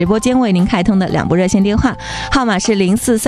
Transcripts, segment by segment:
直播间为您开通的2部热线电话号码是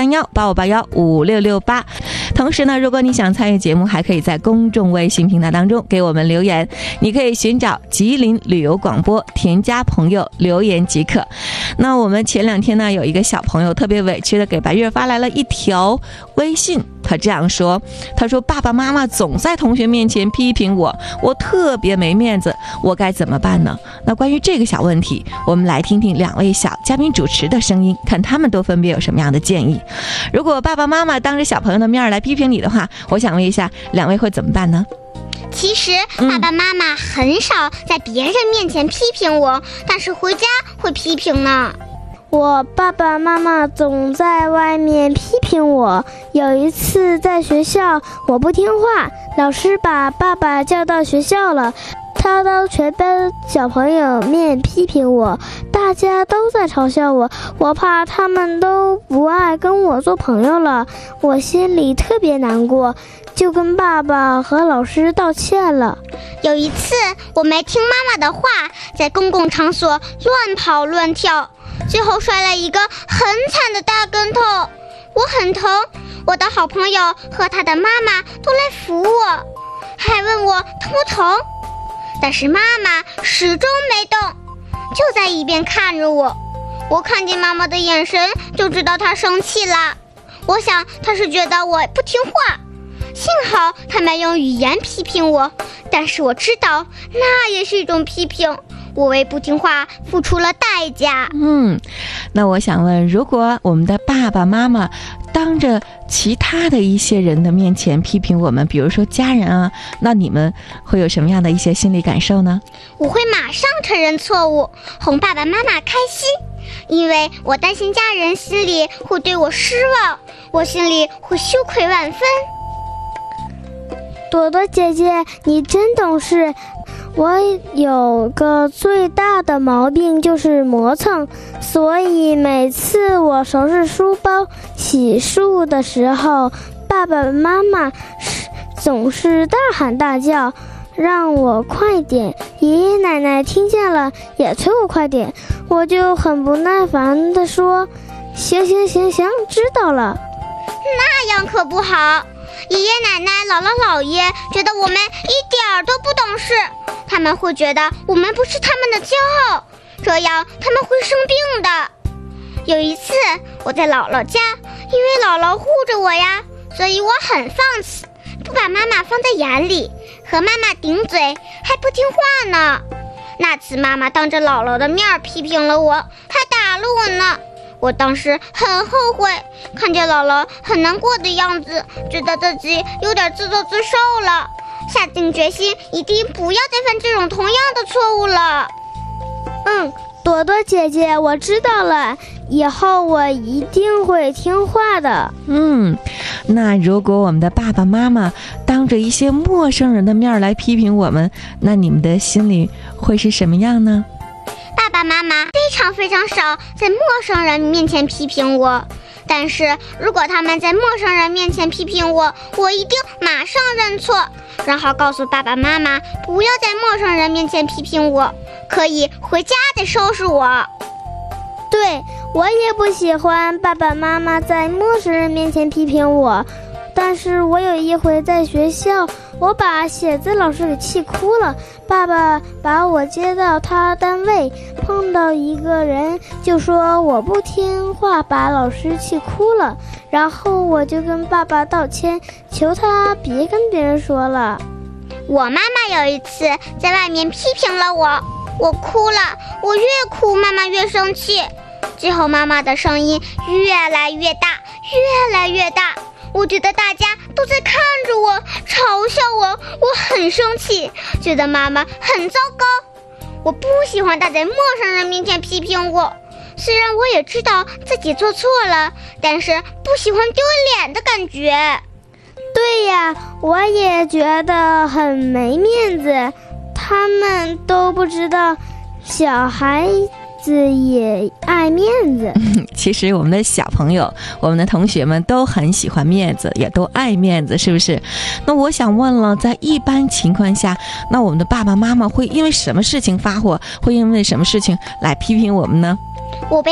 043185815668。同时呢，如果你想参与节目，还可以在公众微信平台当中给我们留言，你可以寻找吉林旅游广播，添加朋友留言即可。那我们前2天呢，有一个小朋友特别委屈的给白月发来了一条微信，他这样说，他说爸爸妈妈总在同学面前批评我，我特别没面子，我该怎么办呢？那关于这个小问题，我们来听听2位小嘉宾主持的声音，看他们都分别有什么样的建议。如果爸爸妈妈当着小朋友的面来批评你的话，我想问一下2位会怎么办呢？ 其实爸爸妈妈很少在别人面前批评我，但是回家会批评呢。 我爸爸妈妈总在外面批评我。有一次在学校我不听话，老师把爸爸叫到学校了，他当全班小朋友面批评我，大家都在嘲笑我，我怕他们都不爱跟我做朋友了，我心里特别难过，就跟爸爸和老师道歉了。 有一次我没听妈妈的话，在公共场所乱跑乱跳，最后摔了一个很惨的大跟头，我很疼，我的好朋友和他的妈妈都来扶我，还问我疼不疼，但是妈妈始终没动，就在一边看着我。我看见妈妈的眼神就知道她生气了，我想她是觉得我不听话，幸好她没用语言批评我，但是我知道那也是一种批评，我为不听话付出了代价。 那我想问，如果我们的爸爸妈妈当着其他的一些人的面前批评我们，比如说家人啊，那你们会有什么样的一些心理感受呢？ 我会马上承认错误，哄爸爸妈妈开心，因为我担心家人心里会对我失望，我心里会羞愧万分。 朵朵姐姐，你真懂事。我有个最大的毛病就是磨蹭，所以每次我收拾书包洗漱的时候，爸爸妈妈总是大喊大叫让我快点，爷爷奶奶听见了也催我快点，我就很不耐烦地说行，知道了。 那样可不好，爷爷奶奶姥姥姥爷觉得我们一点都不懂事，他们会觉得我们不是他们的骄傲，这样他们会生病的。有一次我在姥姥家，因为姥姥护着我呀，所以我很放肆，不把妈妈放在眼里，和妈妈顶嘴还不听话呢。那次妈妈当着姥姥的面批评了我，还打了我呢。我当时很后悔，看见姥姥很难过的样子，觉得自己有点自作自受了，下定决心一定不要再犯这种同样的错误了。 朵朵姐姐，我知道了，以后我一定会听话的。 那如果我们的爸爸妈妈当着一些陌生人的面来批评我们，那你们的心里会是什么样呢？ 爸爸妈妈非常少在陌生人面前批评我，但是如果他们在陌生人面前批评我，我一定马上认错，然后告诉爸爸妈妈不要在陌生人面前批评我，可以回家再收拾我。 对，我也不喜欢爸爸妈妈在陌生人面前批评我，但是我有一回在学校，我把写字老师给气哭了，爸爸把我接到他单位，碰到一个人就说我不听话，把老师气哭了，然后我就跟爸爸道歉，求他别跟别人说了。 我妈妈有一次在外面批评了我，我哭了，我越哭妈妈越生气，最后妈妈的声音越来越大，我觉得大家都在看着我，嘲笑我，我很生气，觉得妈妈很糟糕。我不喜欢她在陌生人面前批评我，虽然我也知道自己做错了，但是不喜欢丢脸的感觉。 对呀，我也觉得很没面子，他们都不知道小孩子也爱面子。 其实我们的小朋友，我们的同学们都很喜欢面子，也都爱面子，是不是？那我想问了，在一般情况下，那我们的爸爸妈妈会因为什么事情发火，会因为什么事情来批评我们呢？ 我被